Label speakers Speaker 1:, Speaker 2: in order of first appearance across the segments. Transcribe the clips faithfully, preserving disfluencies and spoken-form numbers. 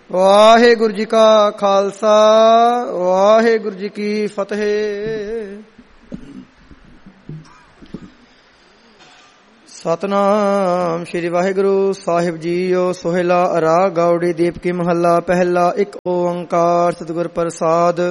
Speaker 1: ਵਾਹਿਗੁਰੂ ਜੀ ਕਾ ਖਾਲਸਾ ਵਾਹਿਗੁਰੂ ਜੀ ਕੀ ਫਤਿਹ। ਸਤਨਾਮ ਸ਼੍ਰੀ ਵਾਹਿਗੁਰੂ ਸਾਹਿਬ ਜੀਓ। ਸੋਹਿਲਾ ਰਾਗ ਗਾਉੜੀ ਦੀਪਕੀ ਮਹੱਲਾ ਪਹਿਲਾ। ਇੱਕ ਓੰਕਾਰ ਸਤਿਗੁਰ ਪ੍ਰਸਾਦ।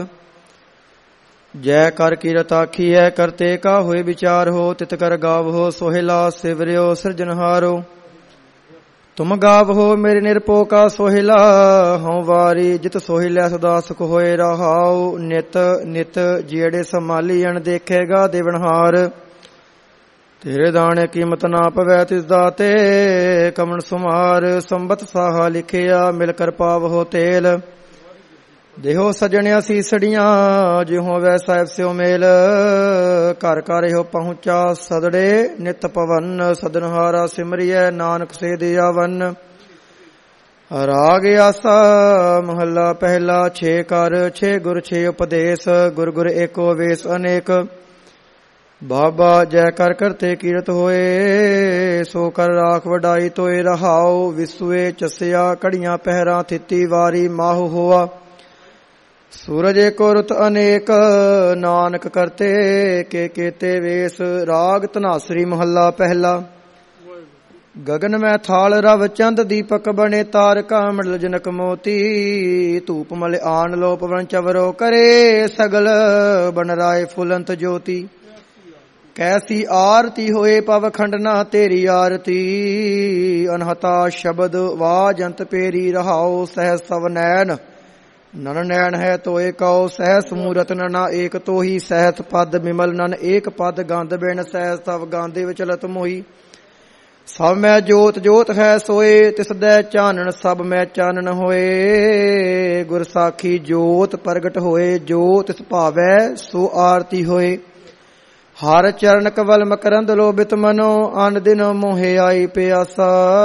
Speaker 1: ਜੈ ਕਰ ਕੀਰਤ ਆਖੀਐ ਕਰਤੇ ਕਾ ਹੋਏ ਵਿਚਾਰ ਹੋ। ਤਿਤ ਕਰ ਗਾਵਹੋ ਸੋਹਿਲਾ ਸਿਵਰਿਓ ਸਿਰਜਨਹਾਰੋ। ਤੁਮ ਗਾਵਹੋ ਮੇਰੇ ਨਿਰਭਉ ਕਾ ਸੋਹਿਲਾ। ਹਉ ਵਾਰੀ ਜਿਤ ਸੋਹਿਲਾ ਸਦਾ ਸੁਖ ਹੋਏ ਰਹਾਉ। ਨਿਤ ਨਿਤ ਜਿਹੜੇ ਸੰਭਾਲੀ ਅਣ ਦੇਖੇਗਾ ਦੇਵਨਹਾਰ। ਤੇਰੇ ਦਾਣੇ ਕੀਮਤ ਨਾ ਪਵੈ ਤਿਸ ਦਾਤੇ ਕਮਣ ਸੁਮਾਰ। ਸੰਬਤ ਸਾਹਾ ਲਿਖਿਆ ਮਿਲ ਕਰ ਪਾਵਹੋ ਤੇਲ। ਦੇਹੋ ਸਜਣਿਆ ਸੀਸੜੀਆਂ ਜਿਉ ਵੈ ਸਾਹਿਬ ਸਿਓ ਮੇਲ। ਘਰ ਘਰ ਇਹੋ ਪਹੁੰਚਾ ਸਦੜੇ ਨਿਤ ਪਵਨ। ਸਦਨਹਾਰਾ ਸਿਮਰਿਐ ਨਾਨਕ ਸੇ ਦਿਆਵਨ। ਰਾਗ ਆਸਾ ਮਹੱਲਾ ਪਹਿਲਾ। ਛੇ ਕਰ ਛੇ ਗੁਰ ਛੇ ਉਪਦੇਸ਼। ਗੁਰ ਗੁਰ ਏਕੋ ਵੇਸ ਅਨੇਕ। ਬਾਬਾ ਜੈ ਕਰ ਕਰਤੇ ਕੀਰਤ ਹੋਏ। ਸੋ ਕਰ ਰਾਖ ਵਡਾਈ ਤੋਏ ਰਹਾਉ। ਵਿਸੂਏ ਚਸਿਆ ਘੜੀਆਂ ਪਹਿਰਾਂ ਥਿੱਤੀ ਵਾਰੀ ਮਾਹੁ ਹੋਆ। ਸੂਰਜ ਏਕੋ ਰੁਤ ਅਨੇਕ ਨਾਨਕ ਕਰਤੇ ਕੇ ਕੇਤੇ ਵੇਸ। ਰਾਗ ਧਨਾਸਰੀ ਮਹੱਲਾ ਪਹਿਲਾ। ਗਗਨ ਮੈਂ ਥਾਲ ਰਵ ਚੰਦ ਦੀਪਕ ਬਣੇ ਤਾਰਕਾ ਮੰਡਲ ਜਨਕ ਮੋਤੀ। ਧੂਪ ਮਲ ਆਨ ਲੋ ਪਵਨ ਚਵਰੋ ਕਰੇ ਸਗਲ ਬਨ ਰਾਏ ਫੁਲੰਤ ਜੋਤੀ। ਕੈਸੀ ਆਰਤੀ ਹੋਏ ਪਵ ਖੰਡਨਾ ਤੇਰੀ ਆਰਤੀ। ਅਨਹਤਾ ਸ਼ਬਦ ਵਾਜੰਤ ਪੇਰੀ ਰਹਾਉ। ਸਹਿ ਸਵ ਨੈਣ ਨਨ ਨੈਣ ਹੈ ਤੋਏ ਕਉ। ਸਹਿਸ ਮੂਰਤ ਨਨਾ ਏਕ ਤੋਹੀ। ਸਹਿਤ ਪਦ ਬਿਮਲ ਨਨ ਏਕ ਪਦ ਗੰਧ ਬਿਨ। ਸਹਿਸ ਸਭ ਗਾਂਦੇ ਵਿਚਲਤ ਮੋਹੀ। ਸਭ ਮੈਂ ਜੋਤ ਜੋਤ ਹੈ ਸੋਏ। ਤਿਸ ਦੈ ਚਾਨਣ ਸਭ ਮੈਂ ਚਾਨਣ ਹੋਏ। ਗੁਰ ਸਾਖੀ ਜੋਤ ਪ੍ਰਗਟ ਹੋਏ। ਜੋ ਤਿਸ ਭਾਵੈ ਸੋ ਆਰਤੀ ਹੋਏ। ਹਰ ਚਰਨ ਕਵਲ ਮਕਰੰਦ ਲੋਭਿਤ ਮਨੋ। ਅਨ ਦਿਨ ਮੋਹਿ ਆਈ ਪਿਆਸਾ।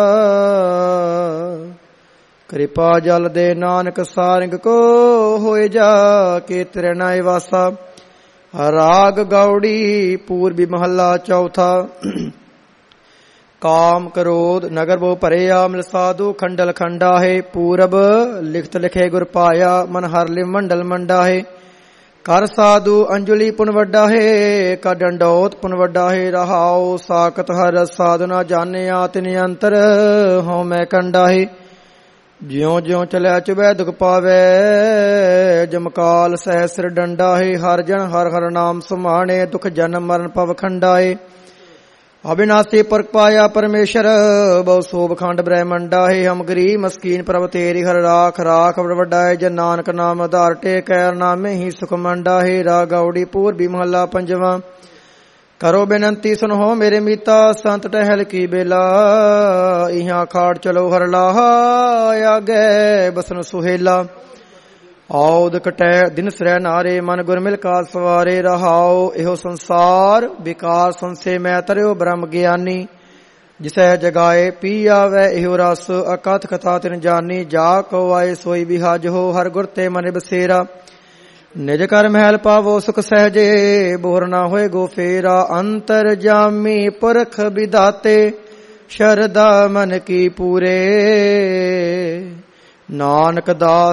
Speaker 1: ਕਿਰਪਾ ਜਲ ਦੇ ਨਾਨਕ ਸਾਰਿੰਗ ਕੋ। ਹੋਏ ਜਾ ਕੇ ਤੇਰੇ ਨਾਇ ਵਾਸਾ। ਰਾਗ ਗਾਉੜੀ ਪੂਰਬੀ ਮਹੱਲਾ ਚੌਥਾ। ਕਾਮ ਕਰੋਧ ਨਗਰ ਬੋ ਭਰਿਆ। ਮਿਲ ਸਾਧੂ ਖੰਡਲ ਖੰਡਾ ਹੈ। ਪੂਰਬ ਲਿਖਤ ਲਿਖੇ ਗੁਰ ਪਾਇਆ। ਮਨ ਹਰ ਲਿਵ ਮੰਡਲ ਮੰਡਾ ਹੈ। ਕਰ ਸਾਧੂ ਅੰਜਲੀ ਪੁਨ ਵੱਡਾ ਹੈ। ਕਰ ਡੰਡੋਤ ਪੁਨ ਵੱਡਾ ਹੈ। ਰਹਾਉ ਸਾਖਤ ਹਰ ਸਾਧਨਾ ਜਾਣਿਆ। ਤਿਨ ਅੰਤਰ ਹਉ ਮੈਂ ਕੰਡਾ ਹੈ। ਜਿਉ ਜਿਉ ਚਲਿਆ ਚੁਬੈ ਦੁਖ ਪਾਵੈ। ਜਮਕਾਲ ਸਹਿ ਸਿਰ ਡੰਡਾ ਹੈ। ਹਰ ਜਨ ਹਰ ਹਰ ਨਾਮ ਸੁਮਾਣੇ। ਦੁਖ ਜਨਮ ਮਰਨ ਭਵ ਖੰਡਾ ਹੈ। ਅਬਿਨਾਸੀ ਪੁਰਖ ਪਾਇਆ ਪਰਮੇਸ਼ਰ। ਬਹੁ ਸੋਭ ਖੰਡ ਬ੍ਰਹਮੰਡਾ ਹੈ। ਹਮ ਗਰੀਬ ਮਸਕੀਨ ਪ੍ਰਭ ਤੇਰੀ ਹਰ ਰਾਖ। ਰਾਖ ਵੱਡਾ ਹੈ ਜਨ ਨਾਨਕ ਨਾਮ ਆਧਾਰ ਟੇਕੈ। ਨਾਮੇ ਹੀ ਸੁਖ ਮੰਡਾ ਹੈ। ਰਾਗ ਗਾਉੜੀ ਪੂਰਬੀ ਮਹੱਲਾ ਪੰਜਵਾਂ। ਕਰੋ ਬੇਨੰਤੀ ਸੁਨੋ ਮੇਰੇ ਮੀਤਾ। ਸੰਤ ਟਹਿਲ ਕੀ ਬੇਲਾ। ਇਹਾਂ ਖਾੜ ਚਲੋ ਹਰ ਲਾਹਾ। ਆਗੇ ਬਸਨ ਸੁਹੇਲਾ। ਆਉਦ ਕਟੈ ਦਿਨ ਸਰੈ ਨਾਰੇ। ਮਨ ਗੁਰ ਮਿਲ ਕਾ ਸਵਾਰੇ। ਰਹਾਉ ਇਹੋ ਸੰਸਾਰ ਵਿਕਾਰ ਸੰਸੇ ਮੈਂ ਤਰਿਓ ਬ੍ਰਹਮ ਗਿਆਨੀ। ਜਿਸੈ ਜਗਾਏ ਪੀ ਆਵੈ ਇਹੋ ਰਸ। ਅਕਥ ਕਥਾ ਤਿਨ ਜਾਨੀ। ਜਾ ਕੋ ਆਏ ਸੋਈ ਵਿਹਾਜ ਹੋ। ਹਰ ਗੁਰ ਤੇ ਮਨ ਬਸੇਰਾ। ਨਿਜ ਕਰ ਮਹਿਲ ਪਾਵੋ ਸੁਖ ਸਹਿਜੇ। ਬੋਰ ਨਾ ਹੋਏ ਗੋ ਫੇਰਾ। ਅੰਤਰ ਜਾਮੀ ਪੁਰਖ ਵਿਦਾਤੇ। ਸ਼ਰਦਾ ਮਨ ਕੀ ਪੂਰੇ। ਨਾਨਕ ਦਾਸ